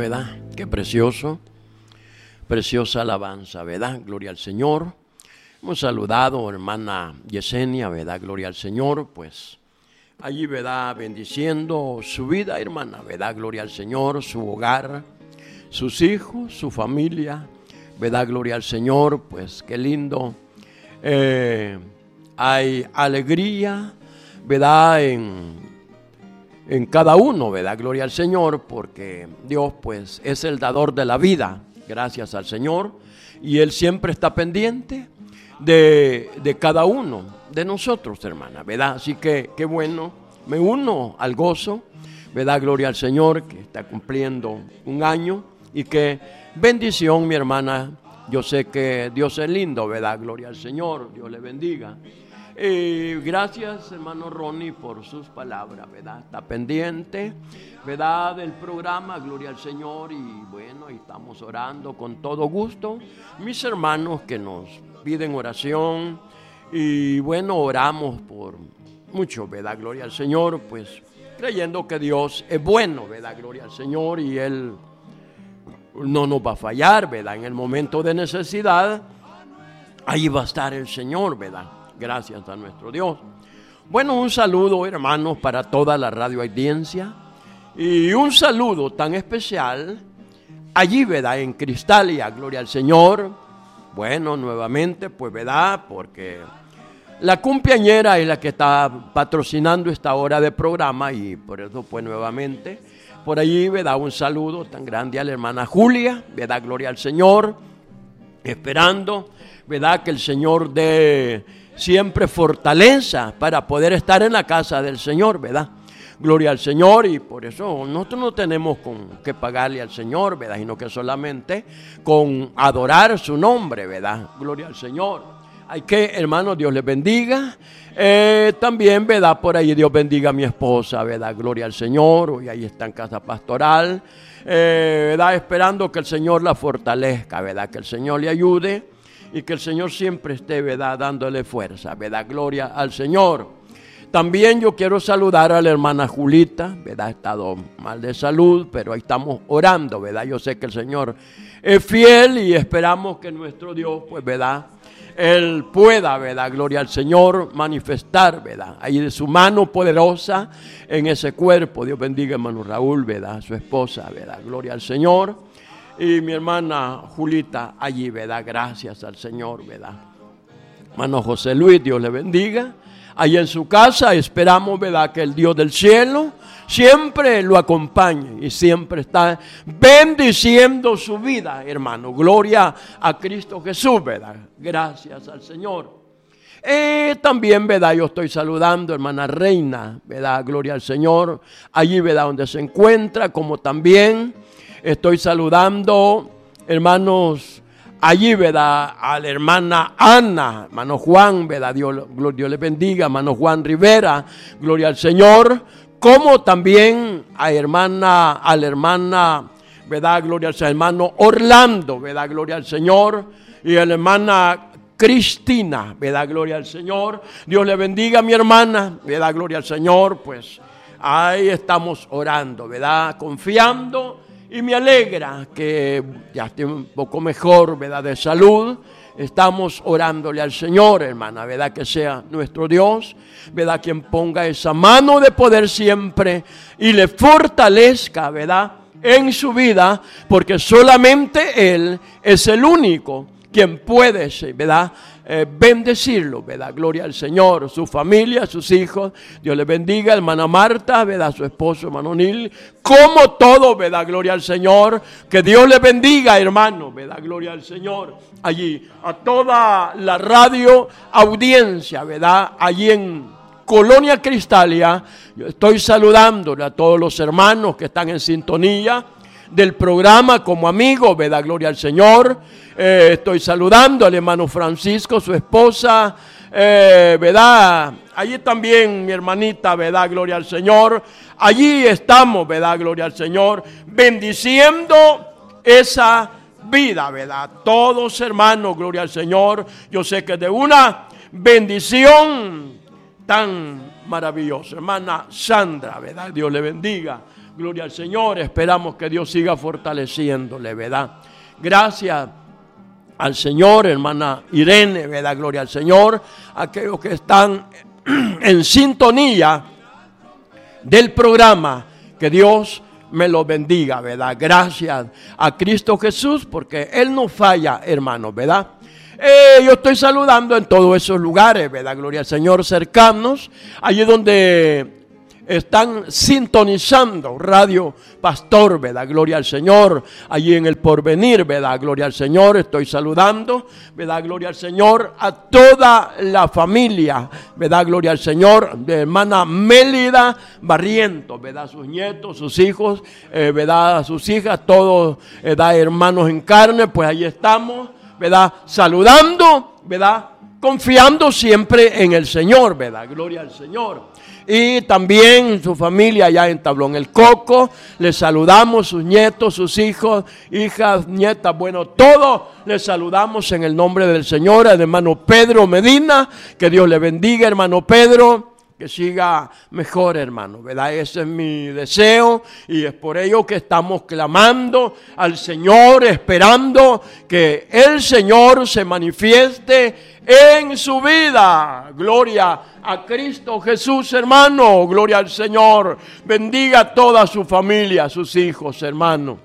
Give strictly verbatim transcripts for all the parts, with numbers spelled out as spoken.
¿verdad? Qué precioso, preciosa alabanza, ¿verdad? Gloria al Señor. Hemos saludado a hermana Yesenia, ¿verdad? Gloria al Señor, pues allí, ¿verdad? Bendiciendo su vida, hermana, ¿verdad? Gloria al Señor, su hogar, sus hijos, su familia, ¿verdad? Gloria al Señor, pues qué lindo. Eh, hay alegría, ¿verdad? En En cada uno, ¿verdad? Gloria al Señor, porque Dios pues es el dador de la vida, gracias al Señor, y Él siempre está pendiente de, de cada uno de nosotros, hermana, ¿verdad? Así que qué bueno, me uno al gozo, ¿verdad? Gloria al Señor, que está cumpliendo un año, y qué bendición, mi hermana. Yo sé que Dios es lindo, ¿verdad? Gloria al Señor, Dios le bendiga. Eh, gracias, hermano Ronnie, por sus palabras, ¿verdad? Está pendiente, ¿verdad? Del programa, gloria al Señor, y bueno, estamos orando con todo gusto. Mis hermanos que nos piden oración, y bueno, oramos por mucho, ¿verdad? Gloria al Señor, pues creyendo que Dios es bueno, ¿verdad? Gloria al Señor, y Él no nos va a fallar, ¿verdad? En el momento de necesidad, ahí va a estar el Señor, ¿verdad? Gracias a nuestro Dios. Bueno, un saludo, hermanos, para toda la radio audiencia, y un saludo tan especial allí, ¿verdad? En Cristalia, gloria al Señor. Bueno, nuevamente, pues, ¿verdad? Porque la cumpleañera es la que está patrocinando esta hora de programa, y por eso, pues, nuevamente, por allí, ¿verdad? Un saludo tan grande a la hermana Julia, ¿verdad? Gloria al Señor, esperando, ¿verdad? Que el Señor dé siempre fortaleza para poder estar en la casa del Señor, ¿verdad? Gloria al Señor, y por eso nosotros no tenemos con que pagarle al Señor, ¿verdad? Sino que solamente con adorar su nombre, ¿verdad? Gloria al Señor. Hay que, hermanos, Dios les bendiga. Eh, también, ¿verdad? Por ahí Dios bendiga a mi esposa, ¿verdad? Gloria al Señor. Hoy ahí está en casa pastoral, eh, ¿verdad? Esperando que el Señor la fortalezca, ¿verdad? Que el Señor le ayude. Y que el Señor siempre esté, ¿verdad? Dándole fuerza, ¿verdad? Gloria al Señor. También yo quiero saludar a la hermana Julita, ¿verdad? Ha estado mal de salud, pero ahí estamos orando, ¿verdad? Yo sé que el Señor es fiel, y esperamos que nuestro Dios, pues, ¿verdad? Él pueda, ¿verdad? Gloria al Señor, manifestar, ¿verdad? Ahí de su mano poderosa en ese cuerpo. Dios bendiga a hermano Raúl, ¿verdad? Su esposa, ¿verdad? Gloria al Señor. Y mi hermana Julita allí, ¿verdad? Gracias al Señor, ¿verdad? Hermano José Luis, Dios le bendiga. Allí en su casa esperamos, ¿verdad? Que el Dios del cielo siempre lo acompañe y siempre está bendiciendo su vida, hermano. Gloria a Cristo Jesús, ¿verdad? Gracias al Señor. Eh, también, ¿verdad? Yo estoy saludando, hermana Reina, ¿verdad? Gloria al Señor. Allí, ¿verdad? Donde se encuentra, como también estoy saludando, hermanos, allí, ¿verdad? A la hermana Ana, hermano Juan, ¿verdad? Dios, Dios le bendiga, hermano Juan Rivera, gloria al Señor. Como también a hermana, a la hermana, ¿verdad? Gloria al Señor, hermano Orlando, ¿verdad? Gloria al Señor. Y a la hermana Cristina, ¿verdad? Gloria al Señor. Dios le bendiga a mi hermana, ¿verdad? Gloria al Señor. Pues ahí estamos orando, ¿verdad? Confiando. Y me alegra que ya esté un poco mejor, ¿verdad? De salud. Estamos orándole al Señor, hermana, ¿verdad? Que sea nuestro Dios, ¿verdad? Quien ponga esa mano de poder siempre y le fortalezca, ¿verdad? En su vida, porque solamente Él es el único quien puede, ¿verdad? Eh, bendecirlo, ¿verdad? Gloria al Señor, su familia, sus hijos. Dios les bendiga, hermana Marta, ¿verdad? Su esposo, hermano Nil. Como todo, ¿verdad? Gloria al Señor. Que Dios les bendiga, hermano, ¿verdad? Gloria al Señor. Allí, a toda la radio audiencia, ¿verdad? Allí en Colonia Cristalia, yo estoy saludándole a todos los hermanos que están en sintonía del programa como amigo, ¿verdad? Gloria al Señor. Eh, estoy saludando al hermano Francisco, su esposa, eh, ¿verdad? Allí también mi hermanita, ¿verdad? Gloria al Señor. Allí estamos, ¿verdad? Gloria al Señor, bendiciendo esa vida, ¿verdad? Todos hermanos, gloria al Señor. Yo sé que de una bendición tan maravilloso. Hermana Sandra, ¿verdad? Dios le bendiga. Gloria al Señor. Esperamos que Dios siga fortaleciéndole, ¿verdad? Gracias al Señor, hermana Irene, ¿verdad? Gloria al Señor. Aquellos que están en sintonía del programa, que Dios me los bendiga, ¿verdad? Gracias a Cristo Jesús, porque Él no falla, hermanos, ¿verdad? Eh, yo estoy saludando en todos esos lugares, ¿verdad? Gloria al Señor, cercanos, allí donde están sintonizando Radio Pastor, ¿verdad? Gloria al Señor, allí en el Porvenir, ¿verdad? Gloria al Señor, estoy saludando, ¿verdad? Gloria al Señor, a toda la familia, ¿verdad? Gloria al Señor, de hermana Mélida Barrientos, ¿verdad? Sus nietos, sus hijos, eh, ¿verdad? Sus hijas, todos, ¿verdad? Hermanos en carne, pues ahí estamos, ¿verdad? Saludando, ¿verdad? Confiando siempre en el Señor, ¿verdad? Gloria al Señor. Y también su familia allá en Tablón el Coco, les saludamos, sus nietos, sus hijos, hijas, nietas, bueno, todos les saludamos en el nombre del Señor. Al hermano Pedro Medina, que Dios le bendiga, hermano Pedro, que siga mejor, hermano, ¿verdad? Ese es mi deseo y es por ello que estamos clamando al Señor, esperando que el Señor se manifieste en su vida. Gloria a Cristo Jesús, hermano, gloria al Señor. Bendiga a toda su familia, a sus hijos, hermano.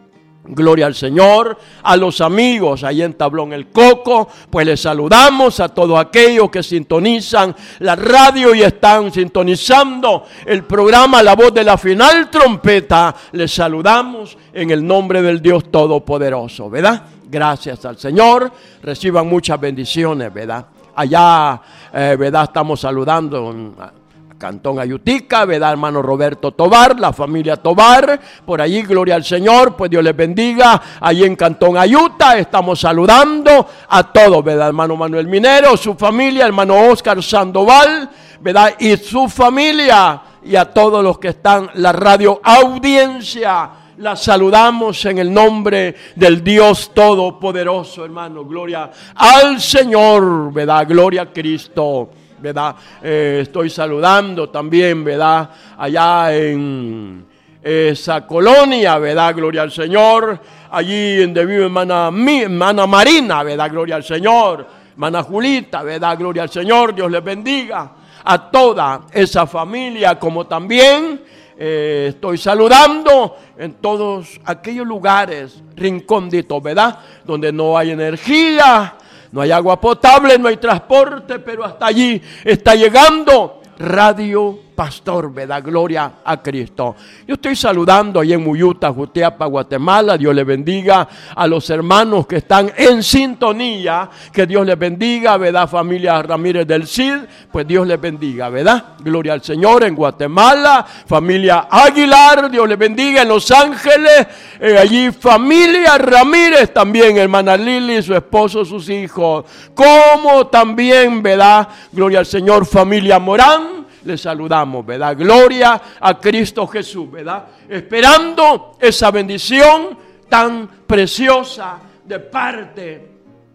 Gloria al Señor, a los amigos ahí en Tablón el Coco, pues les saludamos a todos aquellos que sintonizan la radio y están sintonizando el programa La Voz de la Final Trompeta. Les saludamos en el nombre del Dios Todopoderoso, ¿verdad? Gracias al Señor, reciban muchas bendiciones, ¿verdad? Allá, eh, ¿verdad? Estamos saludando en Cantón Ayutica, ¿verdad? Hermano Roberto Tobar, la familia Tobar, por allí, gloria al Señor, pues Dios les bendiga. Allí en Cantón Ayuta estamos saludando a todos, ¿verdad? Hermano Manuel Minero, su familia, hermano Oscar Sandoval, ¿verdad? Y su familia, y a todos los que están, la radio audiencia, la saludamos en el nombre del Dios Todopoderoso, hermano. Gloria al Señor, ¿verdad? Gloria a Cristo, ¿verdad? Eh, estoy saludando también, ¿verdad? Allá en esa colonia, ¿verdad? Gloria al Señor. Allí donde vive hermana, mi, hermana Marina, ¿verdad? Gloria al Señor. Hermana Julita, ¿verdad? Gloria al Señor. Dios les bendiga a toda esa familia, como también eh, estoy saludando en todos aquellos lugares rincónditos, ¿verdad? Donde no hay energía, no hay agua potable, no hay transporte, pero hasta allí está llegando Radio Pastor, ¿verdad? Gloria a Cristo. Yo estoy saludando ahí en Muyuta, Jutiapa, Guatemala. Dios les bendiga a los hermanos que están en sintonía. Que Dios les bendiga, ¿verdad? Familia Ramírez del Cid, pues Dios les bendiga, ¿verdad? Gloria al Señor en Guatemala. Familia Aguilar, Dios les bendiga en Los Ángeles. Eh, allí familia Ramírez también, hermana Lili, su esposo, sus hijos. Como también, ¿verdad? Gloria al Señor, familia Morán. Les saludamos, ¿verdad? Gloria a Cristo Jesús, ¿verdad? Esperando esa bendición tan preciosa de parte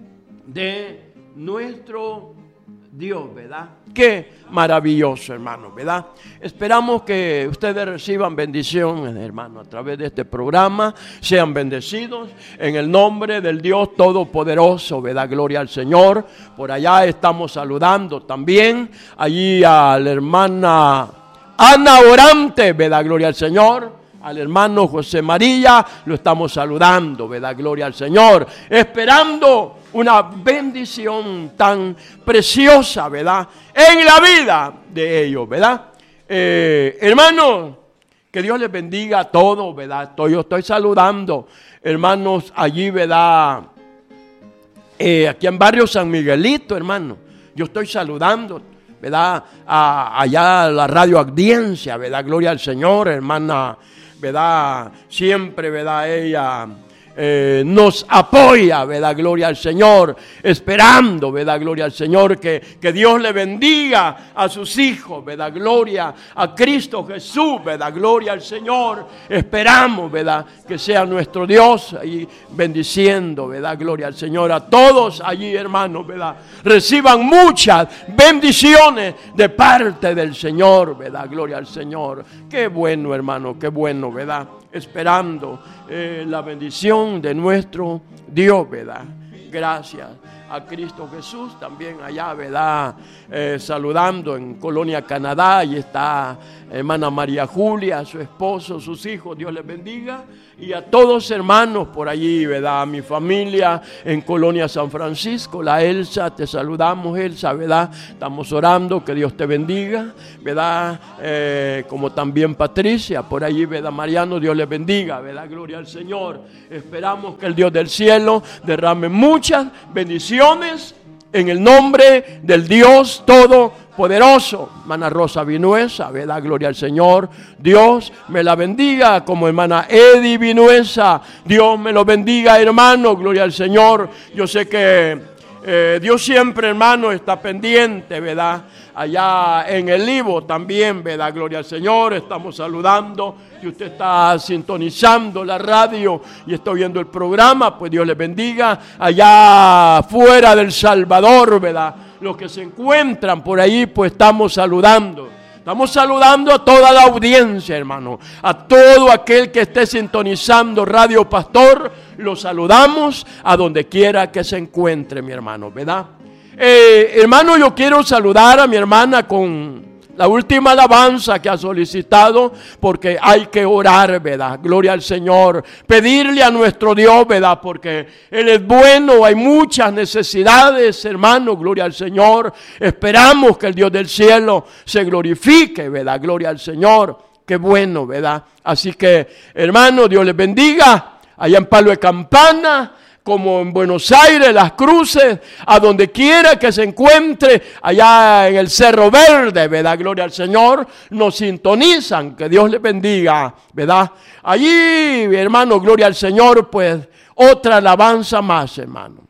de nuestro Dios, ¿verdad? Qué maravilloso, hermano, ¿verdad? Esperamos que ustedes reciban bendiciones, hermano, a través de este programa. Sean bendecidos en el nombre del Dios Todopoderoso, ¿verdad? Gloria al Señor. Por allá estamos saludando también allí a la hermana Ana Orante, ¿verdad? Gloria al Señor. Al hermano José María lo estamos saludando, ¿verdad? Gloria al Señor. Esperando una bendición tan preciosa, ¿verdad? En la vida de ellos, ¿verdad? Eh, hermanos, que Dios les bendiga a todos, ¿verdad? Yo estoy saludando, hermanos, allí, ¿verdad? Eh, aquí en Barrio San Miguelito, hermano. Yo estoy saludando, ¿verdad? A, allá a la radio audiencia, ¿verdad? Gloria al Señor, hermana, ¿verdad? Siempre, ¿verdad? Ella Eh, nos apoya, ¿verdad? Gloria al Señor, esperando, ¿verdad? Gloria al Señor, que, que Dios le bendiga a sus hijos, ¿verdad? Gloria a Cristo Jesús, ¿verdad? Gloria al Señor, esperamos, ¿verdad? Que sea nuestro Dios ahí bendiciendo, ¿verdad? Gloria al Señor, a todos allí, hermanos, ¿verdad? Reciban muchas bendiciones de parte del Señor, ¿verdad? Gloria al Señor. Qué bueno, hermano, qué bueno, ¿verdad? Esperando eh, la bendición de nuestro Dios, ¿verdad? Gracias a Cristo Jesús, también allá, ¿verdad? Eh, saludando en Colonia, Canadá, y está hermana María Julia, su esposo, sus hijos, Dios les bendiga, y a todos hermanos por allí, ¿verdad? A mi familia en Colonia San Francisco, la Elsa, te saludamos, Elsa, ¿verdad? Estamos orando, que Dios te bendiga, ¿verdad? Eh, como también Patricia, por allí, ¿verdad? Mariano, Dios les bendiga, ¿verdad? Gloria al Señor. Esperamos que el Dios del cielo derrame muchas bendiciones en el nombre del Dios Todopoderoso. Hermana Rosa Vinuesa, ¿verdad? Gloria al Señor. Dios me la bendiga, como hermana Edi Vinuesa. Dios me lo bendiga, hermano. Gloria al Señor. Yo sé que eh, Dios siempre, hermano, está pendiente, ¿verdad? Allá en el Ivo también, ¿verdad? Gloria al Señor. Estamos saludando. Si usted está sintonizando la radio y está viendo el programa, pues Dios le bendiga. Allá fuera del Salvador, ¿verdad? Los que se encuentran por ahí, pues estamos saludando. Estamos saludando a toda la audiencia, hermano. A todo aquel que esté sintonizando Radio Pastor, lo saludamos a donde quiera que se encuentre, mi hermano, ¿verdad? Eh, hermano, yo quiero saludar a mi hermana con la última alabanza que ha solicitado, porque hay que orar, ¿verdad? Gloria al Señor. Pedirle a nuestro Dios, ¿verdad? Porque Él es bueno, hay muchas necesidades, hermano, gloria al Señor. Esperamos que el Dios del cielo se glorifique, ¿verdad? Gloria al Señor. Qué bueno, ¿verdad? Así que, hermano, Dios les bendiga. Allá en Palo de Campana, como en Buenos Aires, Las Cruces, a donde quiera que se encuentre, allá en el Cerro Verde, ¿verdad? Gloria al Señor, nos sintonizan, que Dios les bendiga, ¿verdad? Allí, hermano, gloria al Señor, pues otra alabanza más, hermano.